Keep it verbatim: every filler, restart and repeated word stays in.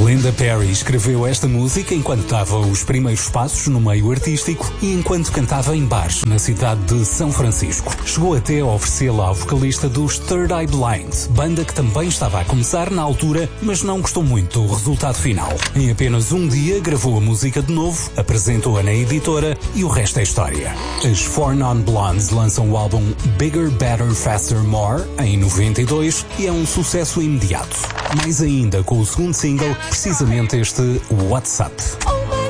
Linda Perry escreveu esta música enquanto dava os primeiros passos no meio artístico e enquanto cantava em bares na cidade de São Francisco. Chegou até a oferecê-la ao vocalista dos Third Eye Blind, banda que também estava a começar na altura, mas não gostou muito do resultado final. Em apenas um dia gravou a música de novo, apresentou-a na editora e o resto é história. As Four Non Blondes lançam o álbum Bigger, Better, Faster, More em noventa e dois e é um sucesso imediato. Mais ainda com o segundo single, precisamente este WhatsApp.